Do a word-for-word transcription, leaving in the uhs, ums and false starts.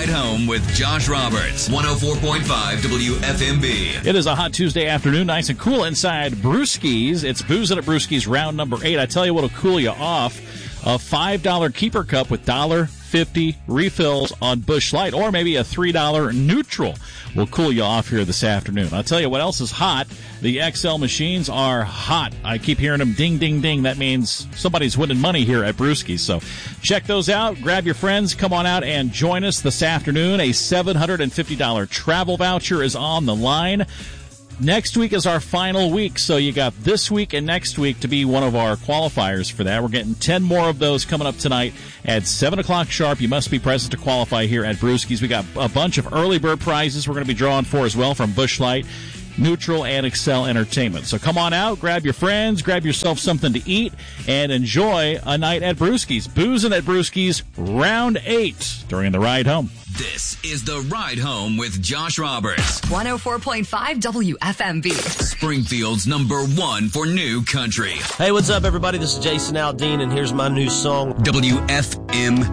Ride Home with Josh Roberts. one oh four point five W F M B. It is a hot Tuesday afternoon, nice and cool inside Brewski's. It's Boozin' at Brewski's round number eight. I tell you what'll cool you off. A five dollar Keeper Cup with one dollar fifty refills on Busch Light, or maybe a three dollar neutral will cool you off here this afternoon. I'll tell you what else is hot. The X L machines are hot. I keep hearing them ding, ding, ding. That means somebody's winning money here at Brewski's. So check those out. Grab your friends. Come on out and join us this afternoon. A seven hundred fifty dollars travel voucher is on the line. Next week is our final week, so you got this week and next week to be one of our qualifiers for that. We're getting ten more of those coming up tonight at seven o'clock sharp. You must be present to qualify here at Brewski's. We got a bunch of early bird prizes we're going to be drawing for as well from Busch Light, Neutral, and Excel Entertainment. So come on out, grab your friends, grab yourself something to eat, and enjoy a night at Brewski's. Boozin' at Brewski's, round eight during the ride home. This is the Ride Home with Josh Roberts. one oh four point five W F M B. Springfield's number one for new country. Hey, what's up, everybody? This is Jason Aldean, and here's my new song. W F M